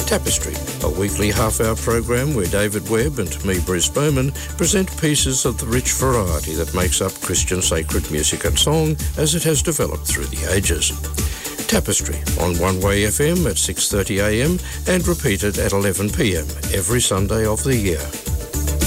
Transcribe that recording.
Tapestry, a weekly half-hour program where David Webb and me, Bruce Bowman, present pieces of the rich variety that makes up Christian sacred music and song as it has developed through the ages. Tapestry on One Way FM at 6:30 a.m. and repeated at 11 p.m. every Sunday of the year.